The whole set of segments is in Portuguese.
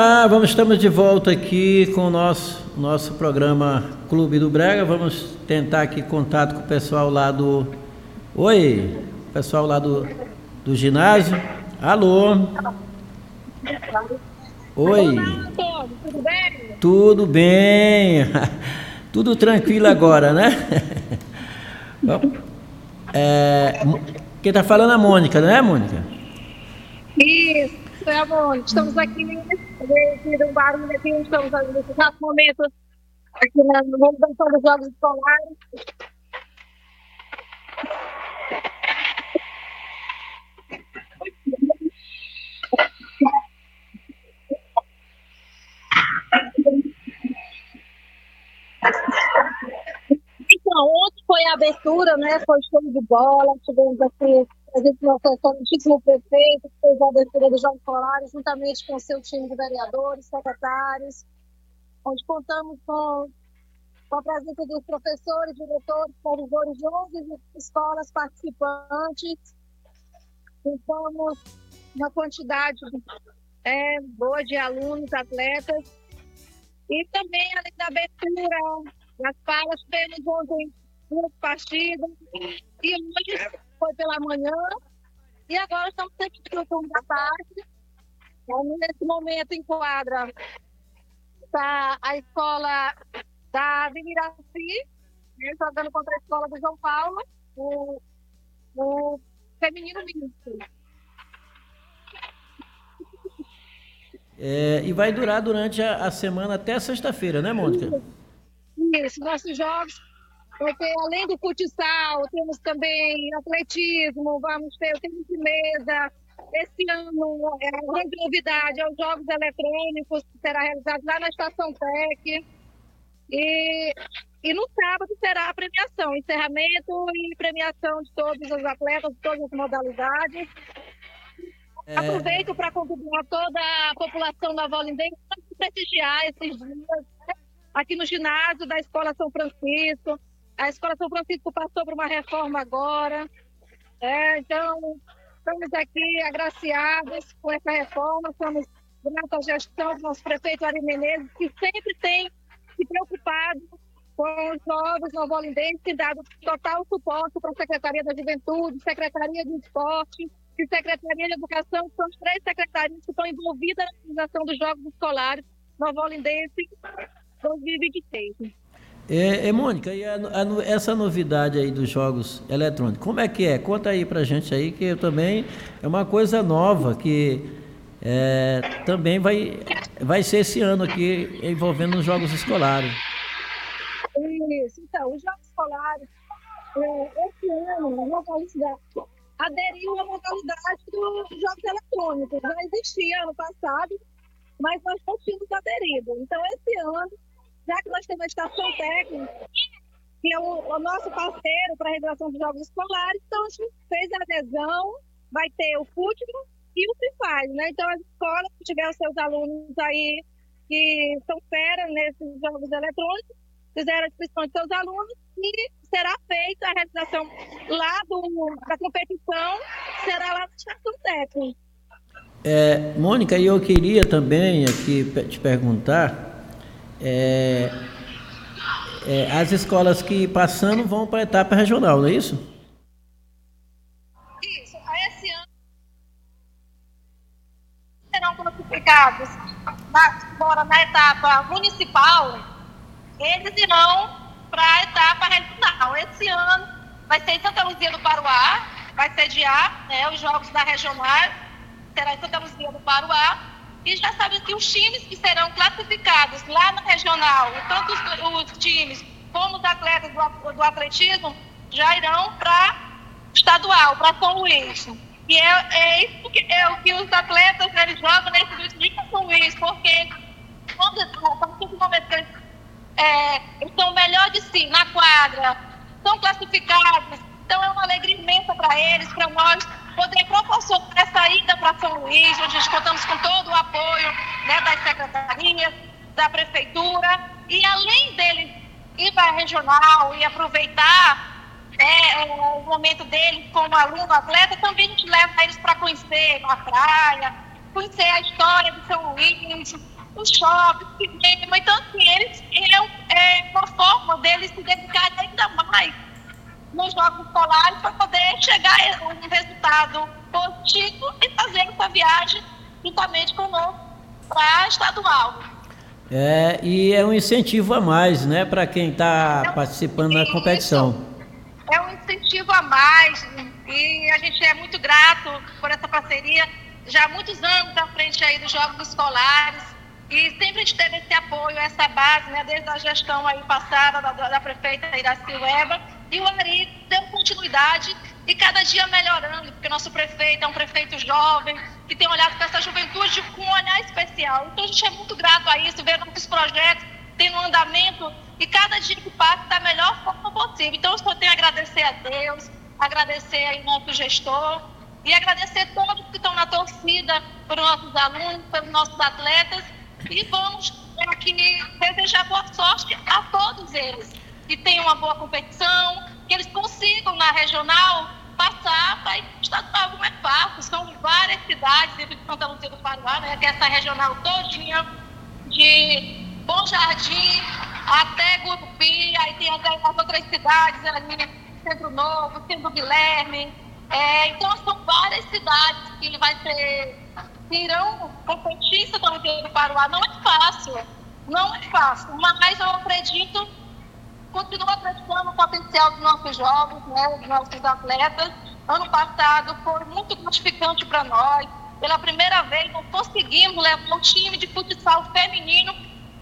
Estamos de volta aqui com o nosso programa Clube do Brega. Vamos tentar aqui contato com o pessoal lá do... Oi, pessoal lá do ginásio. Alô? Oi. Olá, Antônio, tudo bem? Tudo bem. Tudo tranquilo agora, né? Quem está falando é a Mônica, não é, Mônica? Isso, é amor. Estamos aqui devido a um barulho aqui, estamos nesse exato momento aqui na manutenção dos Jogos Escolares. Então, ontem foi a abertura, né? Foi show de bola, tivemos aqui a gente com o título prefeito, que fez a abertura dos Jogos Escolares, juntamente com o seu time de vereadores, secretários, onde contamos com a presença dos professores, diretores, supervisores de 11 escolas participantes. Estamos uma quantidade boa de alunos, atletas. E também, além da abertura das falas, tivemos ontem duas partidas. E hoje foi pela manhã. E agora estamos aqui no turno da tarde. Nesse momento, em quadra, está a escola da Aveniraci, jogando contra a escola do João Paulo, o feminino misto. E vai durar durante a semana até sexta-feira, né, Mônica? Isso, nossos jogos vai ter, além do futsal, temos também atletismo, vamos ter o tênis de mesa. Esse ano, a grande novidade é os jogos eletrônicos, que será realizado lá na Estação Tec. E no sábado será a premiação, encerramento e premiação de todos os atletas, de todas as modalidades. Aproveito para convidar toda a população da Volindense para prestigiar esses dias aqui no ginásio da Escola São Francisco. A Escola São Francisco passou por uma reforma agora. Então, estamos aqui agraciados com essa reforma. Estamos graças à gestão do nosso prefeito Ari Menezes, que sempre tem se preocupado com os jovens novolindenses e dado total suporte para a Secretaria da Juventude, Secretaria de Esporte e Secretaria de Educação, que são as três secretarias que estão envolvidas na realização dos Jogos Escolares novolindenses 2026. Mônica, e essa novidade aí dos jogos eletrônicos, como é que é? Conta aí pra gente aí, que também é uma coisa nova que também vai ser esse ano aqui envolvendo os jogos escolares. Isso, então, os jogos escolares, esse ano, aderiu à modalidade dos jogos eletrônicos. Já existia ano passado, mas nós não tínhamos aderido. Então, esse ano, já que nós temos a Estação Técnica, que é o nosso parceiro para a realização dos jogos escolares, então a gente fez a adesão, vai ter o futebol e o Free Fire, né? Então, as escolas que tiver os seus alunos aí que são fera nesses jogos eletrônicos, fizeram a inscrição de seus alunos e será feita a realização lá da competição, será lá na Estação Técnica. Mônica, e eu queria também aqui te perguntar, as escolas que passando vão para a etapa regional, não é isso? Isso, esse ano serão classificados na etapa municipal, eles irão para a etapa regional. Esse ano vai ser em Santa Luzia do Paruá, vai sediar os jogos da regional, será em Santa Luzia do Paruá, e já sabe que os times que serão classificados lá na regional, tanto os times como os atletas do atletismo, já irão para estadual, para São Luís. E é o que os atletas eles jogam nesse dia de São Luís, porque a partir do momento que eles estão melhor de si na quadra, são classificados, então é uma alegria imensa para eles, para nós poder proporcionar essa ida para São Luís, onde nós contamos com todo o apoio das secretarias, da prefeitura, e além deles ir para a regional e aproveitar o momento deles como aluno, atleta, também a gente leva eles para conhecer a praia, conhecer a história de São Luís, os shoppings, cinema. Então, assim, é uma forma deles se dedicarem ainda mais nos jogos escolares para poder chegar a um resultado positivo e fazer essa viagem juntamente conosco para a estadual. E é um incentivo a mais, né, para quem está participando da competição. É um incentivo a mais e a gente é muito grato por essa parceria, já há muitos anos à frente aí dos Jogos Escolares, e sempre a gente teve esse apoio, essa base, né, desde a gestão aí passada da prefeita Iracy Weba, e o Ari deu continuidade e cada dia melhorando, porque nosso prefeito é um prefeito jovem, que tem olhado para essa juventude com um olhar especial. Então a gente é muito grato a isso, ver nossos projetos tendo um andamento e cada dia que passa da melhor forma possível. Então eu só tenho a agradecer a Deus, agradecer aí nosso gestor e agradecer todos que estão na torcida, pelos nossos alunos, pelos nossos atletas, e vamos aqui desejar boa sorte a todos eles, que tenham uma boa competição, que eles consigam na regional passar para estadual. Não é fácil, são várias cidades dentro de Santa Luzia do Paruá, né, que é essa regional todinha, de Bom Jardim até Gurupi, aí tem até as outras cidades ali, Centro Novo, Centro Guilherme. Então são várias cidades que irão competir em Santa Luzia do Paruá. Não é fácil, mas eu acredito, continuo acreditando no potencial dos nossos jovens, né, dos nossos atletas. Ano passado foi muito gratificante para nós. Pela primeira vez nós conseguimos levar um time de futsal feminino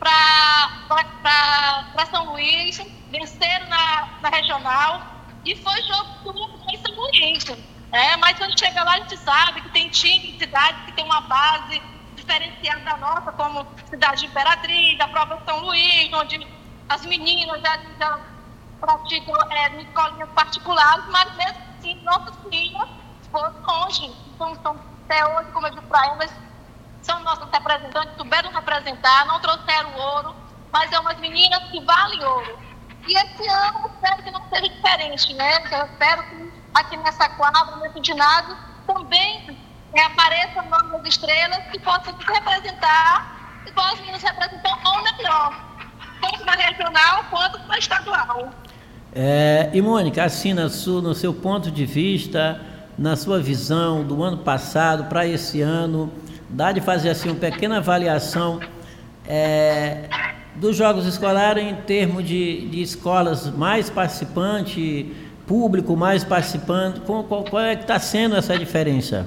para São Luís, venceram na regional, e foi jogo tudo em São Luís. Mas quando chega lá a gente sabe que tem time de cidades que tem uma base diferenciada da nossa, como Cidade de Imperatriz, a própria São Luís, onde as meninas já praticam em escolinhas particulares, mas mesmo assim nossas filhas foram longe. Então, até hoje, como eu disse para elas, são nossos representantes, souberam representar, não trouxeram ouro, mas é umas meninas que valem ouro. E esse ano eu espero que não seja diferente, né? Eu espero que aqui nessa quadra, nesse ginásio, também apareçam novas estrelas que possam se representar, igual as meninas representam, ou melhor, tanto na regional quanto na estadual. E Mônica, assim, no seu ponto de vista, na sua visão do ano passado para esse ano, dá de fazer assim uma pequena avaliação dos Jogos Escolares em termos de escolas mais participantes, público mais participante, qual é que está sendo essa diferença?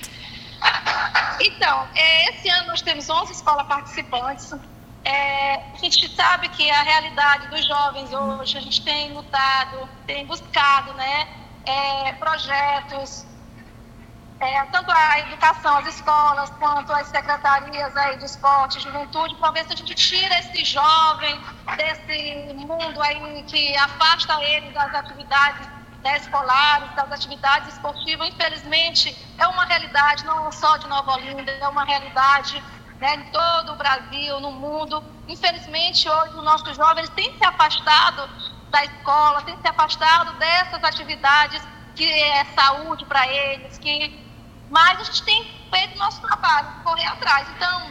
Então, esse ano nós temos 11 escolas participantes. A gente sabe que a realidade dos jovens hoje, a gente tem lutado, tem buscado, né, projetos, tanto a educação, as escolas, quanto as secretarias aí de esporte e juventude, para ver se a gente tira esse jovem desse mundo aí que afasta ele das atividades escolares, das atividades esportivas. Infelizmente, é uma realidade não só de Nova Olinda, é uma realidade, né, em todo o Brasil, no mundo. Infelizmente, hoje os nossos jovens têm se afastado da escola, têm se afastado dessas atividades que é saúde para eles, mas a gente tem feito o nosso trabalho, correr atrás. Então,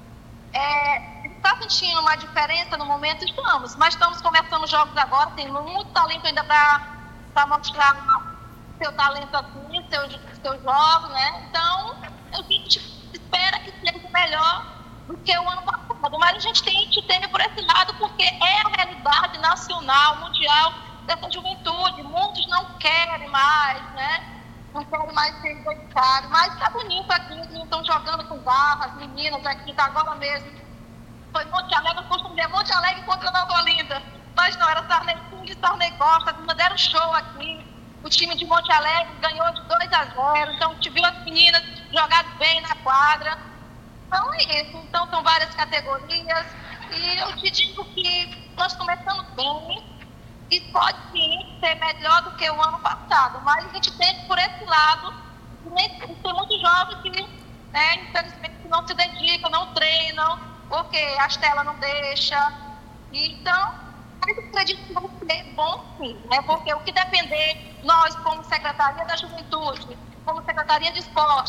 está sentindo uma diferença no momento? Estamos, mas estamos começando os jogos agora, tem muito talento ainda para mostrar seu talento assim, seus jogos, né? Então, a gente espera que seja melhor do que o ano passado, mas a gente tem que ter por esse lado, porque é a realidade nacional, mundial dessa juventude. Muitos não querem mais, né? Não querem mais ser dedicados, mas está bonito aqui, eles estão jogando com garra, as meninas aqui, tá agora mesmo. Foi Monte Alegre, eu costumo dizer Monte Alegre contra Nova Olinda, mas não, era Sarney King e Sarney Costa, me deram show aqui. O time de Monte Alegre ganhou de 2-0, então a gente viu as meninas jogarem bem na quadra. Então é isso, então são várias categorias, e eu te digo que nós começamos bem, e pode sim ser melhor do que o ano passado, mas a gente tem por esse lado, tem muitos jovens que, né, infelizmente, não se dedicam, não treinam, porque a Estela não deixa. Então, eu acredito que vai ser bom sim, né, porque o que depender, nós como Secretaria da Juventude, como Secretaria de Esporte,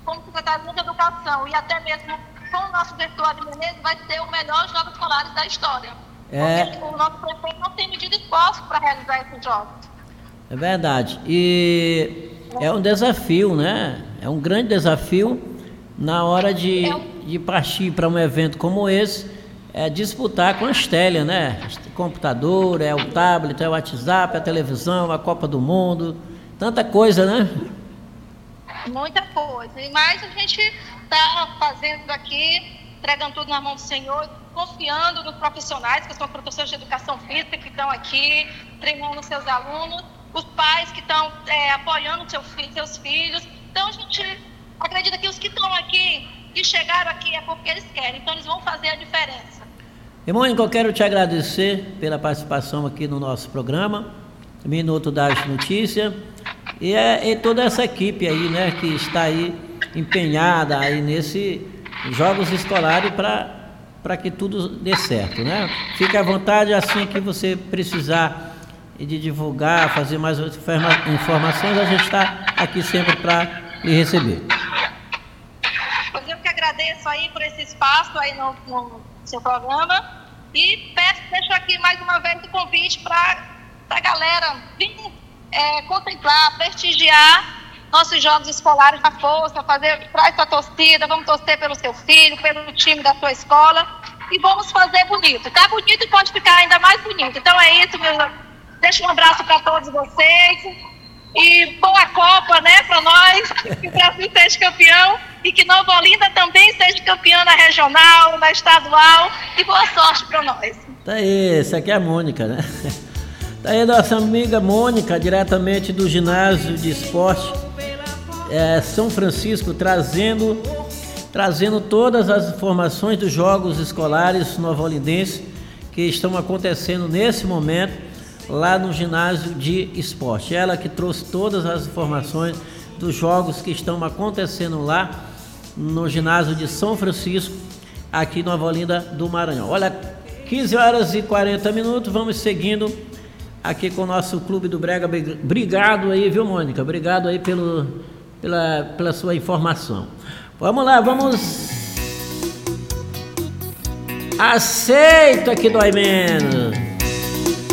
como secretário de Educação e até mesmo com o nosso diretor de Menezes, vai ser o melhor Jogos Escolares da história. Porque o nosso prefeito não tem medido esforço para realizar esses jogos. É verdade. E é um desafio, né? É um grande desafio na hora de partir para um evento como esse, disputar com a Astélia, né? Computador, o tablet, o WhatsApp, a televisão, a Copa do Mundo, tanta coisa, né? Muita coisa. Mas a gente está fazendo aqui, entregando tudo na mão do Senhor, confiando nos profissionais, que são professores de educação física, que estão aqui treinando seus alunos, os pais que estão apoiando seus filhos. Então, a gente acredita que os que estão aqui, que chegaram aqui, é porque eles querem. Então, eles vão fazer a diferença. Mônica, eu quero te agradecer pela participação aqui no nosso programa, Minuto das Notícias, e toda essa equipe aí, né, que está aí empenhada aí nesse Jogos Escolares para que tudo dê certo, né? Fique à vontade, assim que você precisar de divulgar, fazer mais informações, a gente está aqui sempre para lhe receber. Eu que agradeço aí por esse espaço aí no seu programa e deixo aqui mais uma vez o convite para a galera vir contemplar, prestigiar nossos Jogos Escolares na força, traz sua torcida, vamos torcer pelo seu filho, pelo time da sua escola e vamos fazer bonito. Tá bonito e pode ficar ainda mais bonito. Então é isso, meus amigos. Deixo um abraço para todos vocês e boa Copa, né, para nós, que o Brasil seja campeão e que Nova Olinda também seja campeã na regional, na estadual e boa sorte para nós. Tá aí, essa aqui é a Mônica, né? Tá aí nossa amiga Mônica, diretamente do Ginásio de Esporte São Francisco, trazendo todas as informações dos Jogos Escolares nova-olindenses que estão acontecendo nesse momento lá no Ginásio de Esporte. Ela que trouxe todas as informações dos jogos que estão acontecendo lá no Ginásio de São Francisco, aqui em Nova Olinda do Maranhão. Olha, 15 horas e 40 minutos, vamos seguindo aqui com o nosso Clube do Brega. Obrigado aí, viu, Mônica? Obrigado aí pela sua informação. Vamos lá, vamos... Aceita que dói menos.